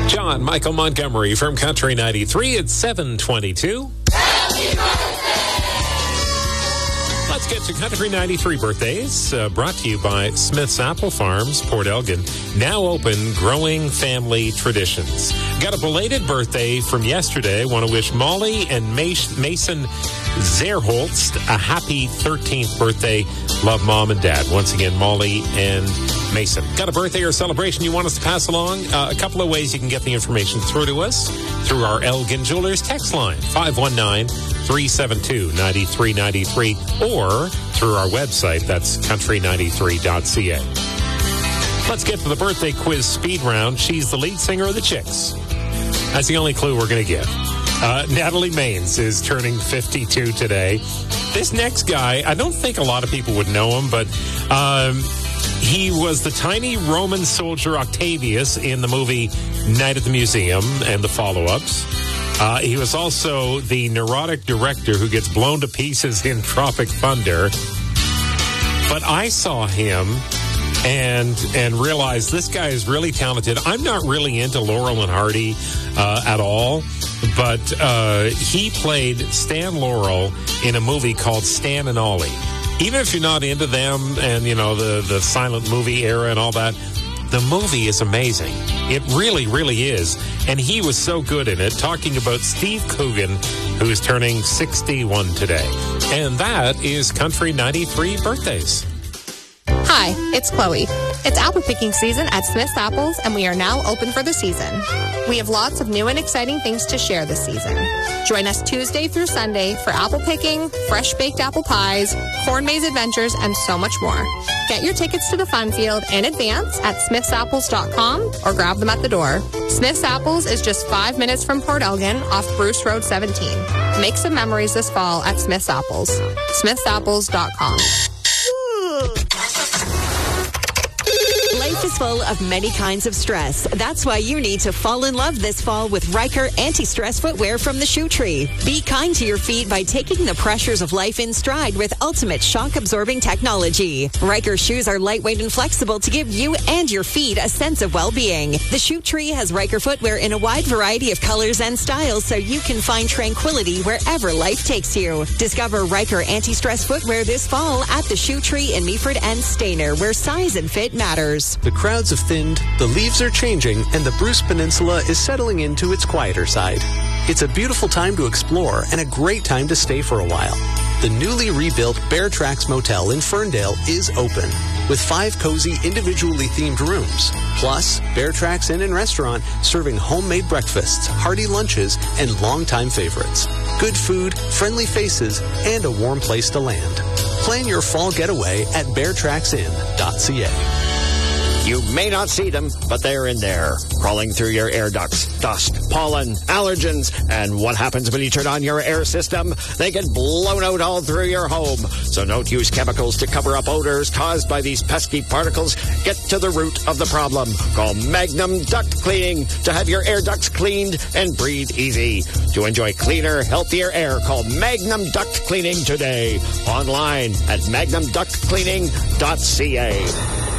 John Michael Montgomery from Country 93 at 7:22. Let's get to Country 93 birthdays, brought to you by Smith's Apple Farms, Port Elgin. Now open, growing family traditions. Got a belated birthday from yesterday. Want to wish Molly and Mason Zerholtz a happy 13th birthday. Love Mom and Dad. Once again, Molly and Mason. Got a birthday or celebration you want us to pass along? A couple of ways you can get the information through to us. Through our Elgin Jewelers text line, 519-372-9393, or through our website, that's country93.ca. Let's get to the birthday quiz speed round. She's the lead singer of the Chicks. That's the only clue we're going to give. Natalie Maines is turning 52 today. This next guy, I don't think a lot of people would know him, but he was the tiny Roman soldier Octavius in the movie Night at the Museum and the follow-ups. He was also the neurotic director who gets blown to pieces in Tropic Thunder. But I saw him and realized this guy is really talented. I'm not really into Laurel and Hardy at all, but he played Stan Laurel in a movie called Stan and Ollie. Even if you're not into them and, you know, the silent movie era and all that, the movie is amazing. It really, really is. And he was so good in it, talking about Steve Coogan, who is turning 61 today. And that is Country 93 birthdays. Hi, it's Chloe. It's apple picking season at Smith's Apples, and we are now open for the season. We have lots of new and exciting things to share this season. Join us Tuesday through Sunday for apple picking, fresh baked apple pies, corn maze adventures, and so much more. Get your tickets to the fun field in advance at smithsapples.com or grab them at the door. Smith's Apples is just 5 minutes from Port Elgin off Bruce Road 17. Make some memories this fall at Smith's Apples. smithsapples.com. Life is full of many kinds of stress. That's why you need to fall in love this fall with Ryker anti-stress footwear from the Shoe Tree. Be kind to your feet by taking the pressures of life in stride with ultimate shock-absorbing technology. Ryker shoes are lightweight and flexible to give you and your feet a sense of well-being. The Shoe Tree has Ryker footwear in a wide variety of colors and styles so you can find tranquility wherever life takes you. Discover Ryker anti-stress footwear this fall at the Shoe Tree in Meaford and Stayner, where size and fit matters. The crowds have thinned, the leaves are changing, and the Bruce Peninsula is settling into its quieter side. It's a beautiful time to explore and a great time to stay for a while. The newly rebuilt Bear Tracks Motel in Ferndale is open, with 5 cozy, individually themed rooms. Plus, Bear Tracks Inn and Restaurant serving homemade breakfasts, hearty lunches, and longtime favorites. Good food, friendly faces, and a warm place to land. Plan your fall getaway at beartracksin.ca. You may not see them, but they're in there, crawling through your air ducts. Dust, pollen, allergens, and what happens when you turn on your air system? They get blown out all through your home. So don't use chemicals to cover up odors caused by these pesky particles. Get to the root of the problem. Call Magnum Duct Cleaning to have your air ducts cleaned and breathe easy. To enjoy cleaner, healthier air, call Magnum Duct Cleaning today. Online at magnumductcleaning.ca.